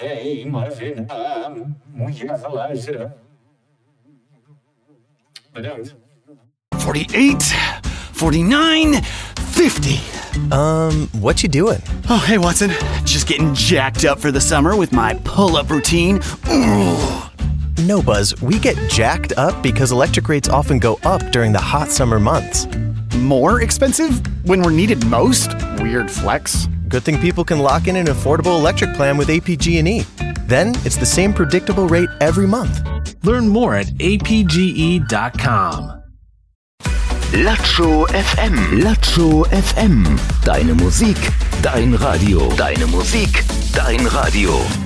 Bedankt. 48, 49, 50. What you doing? Oh, hey, Watson. Just getting jacked up for the summer with my pull-up routine. Ooh. No, Buzz. We get jacked up because electric rates often go up during the hot summer months. More expensive when we're needed most? Weird flex. Good thing people can lock in an affordable electric plan with APG&E. Then it's the same predictable rate every month. Learn more at apge.com. Latscho FM. Latscho FM. Deine Musik, dein Radio. Deine Musik, dein Radio.